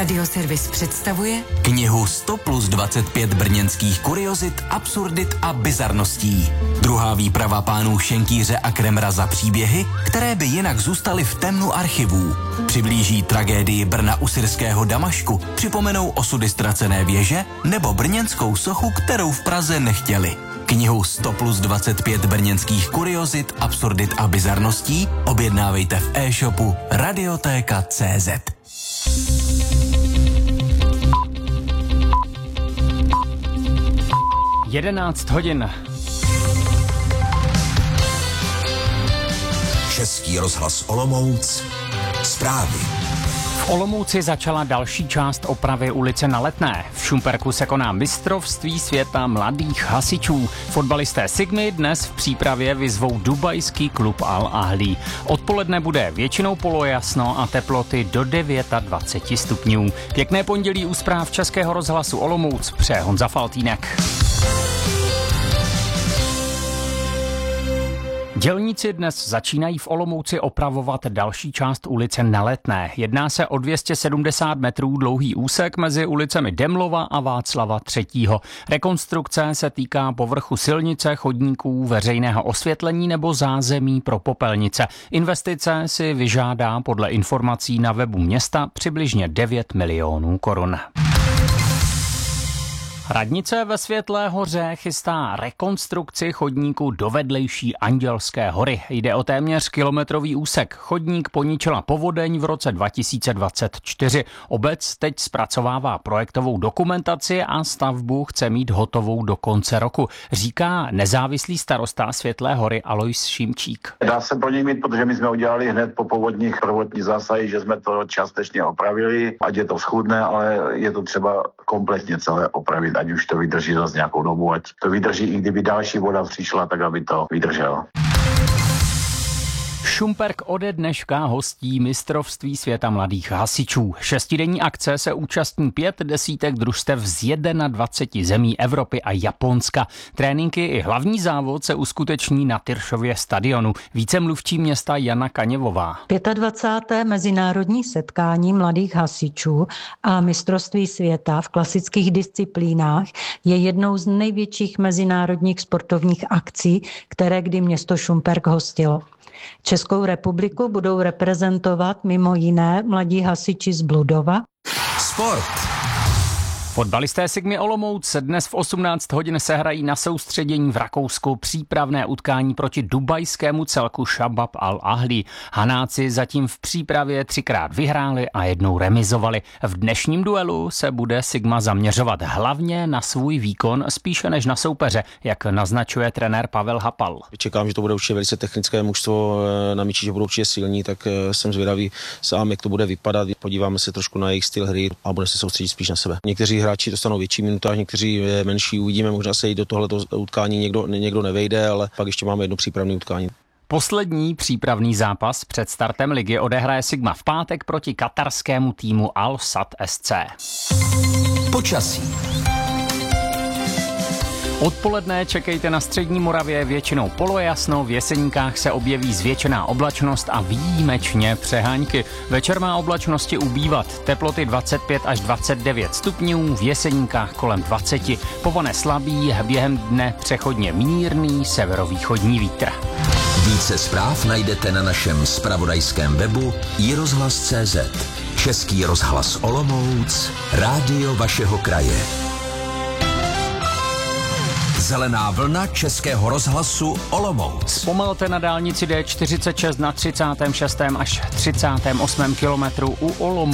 Radioservis představuje knihu 100 plus 25 brněnských kuriozit, absurdit a bizarností. Druhá výprava pánů Šenkýře a Kremra za příběhy, které by jinak zůstaly v temnu archivů. Přiblíží tragédii Brna u syrského Damašku, připomenou osudy ztracené věže nebo brněnskou sochu, kterou v Praze nechtěli. Knihu 100 plus 25 brněnských kuriozit, absurdit a bizarností objednávejte v e-shopu Radiotéka.cz. Jedenáct hodin. Český rozhlas Olomouc. Zprávy. V Olomouci začala další část opravy ulice Na Letné. V Šumperku se koná mistrovství světa mladých hasičů. Fotbalisté Sigmy dnes v přípravě vyzvou dubajský klub Al Ahly. Odpoledne bude většinou polojasno a teploty do 29 stupňů. Pěkné pondělí u zpráv Českého rozhlasu Olomouc přeje Honza Faltýnek. Dělníci dnes začínají v Olomouci opravovat další část ulice Na Letné. Jedná se o 270 metrů dlouhý úsek mezi ulicemi Demlova a Václava III. Rekonstrukce se týká povrchu silnice, chodníků, veřejného osvětlení nebo zázemí pro popelnice. Investice si vyžádá podle informací na webu města přibližně 9 milionů korun. Radnice ve Světlé Hoře chystá rekonstrukci chodníku do vedlejší Andělské hory. Jde o téměř kilometrový úsek. Chodník poničila povodeň v roce 2024. Obec teď zpracovává projektovou dokumentaci a stavbu chce mít hotovou do konce roku, říká nezávislý starosta Světlé Hory Alois Šimčík. Dá se pro něj mít, protože my jsme udělali hned po povodních prvotní zásahy, že jsme to částečně opravili, ať je to schůdné, ale je to třeba kompletně celé opravit, ať už to vydrží zase nějakou dobu, ať to vydrží, i kdyby další voda přišla, tak aby to vydrželo. Šumperk ode dneška hostí mistrovství světa mladých hasičů. Šestidenní akce se účastní 5 desítek družstev z 21 zemí Evropy a Japonska. Tréninky i hlavní závod se uskuteční na Tyršově stadionu. Více mluvčí města Jana Kaněvová. 25. mezinárodní setkání mladých hasičů a mistrovství světa v klasických disciplínách je jednou z největších mezinárodních sportovních akcí, které kdy město Šumperk hostilo. Českou republiku budou reprezentovat mimo jiné mladí hasiči z Bludova. Sport. Fotbalisté Sigmy Olomouc dnes v 18 hodin sehrají na soustředění v Rakousku přípravné utkání proti dubajskému celku Shabab Al Ahly. Hanáci zatím v přípravě 3krát vyhráli a jednou remizovali. V dnešním duelu se bude Sigma zaměřovat hlavně na svůj výkon spíše než na soupeře, jak naznačuje trenér Pavel Hapal. Čekám, že to bude určitě velice technické mužstvo na míči, že budou určitě silní, tak jsem zvědavý sám, jak to bude vypadat. Podíváme se trošku na jejich styl hry a bude se soustředit spíš na sebe. Někteří hráči dostanou větší minutáž, někteří menší, uvidíme, možná se i do tohoto utkání někdo nevejde, ale pak ještě máme jedno přípravné utkání. Poslední přípravný zápas před startem ligy odehraje Sigma v pátek proti katarskému týmu Al Sadd SC. Počasí. Odpoledne čekejte na střední Moravě většinou polojasno, v Jeseníkách se objeví zvětšená oblačnost a výjimečně přehánky. Večer má oblačnosti ubývat, teploty 25 až 29 stupňů, v Jeseníkách kolem 20. Povane slabý, během dne přechodně mírný severovýchodní vítr. Více zpráv najdete na našem zpravodajském webu iRozhlas.cz. Český rozhlas Olomouc, rádio vašeho kraje. Zelená vlna Českého rozhlasu Olomouc. Pomalte na dálnici D46 na 36. až 38. kilometru u Olomouce.